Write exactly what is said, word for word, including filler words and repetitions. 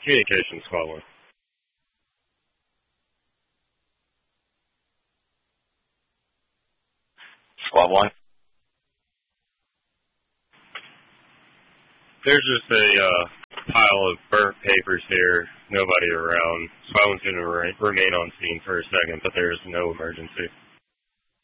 Communications, squad one. Squad one. There's just a uh, pile of burnt papers here, nobody around. Squad one's going to re- remain on scene for a second, but there is no emergency.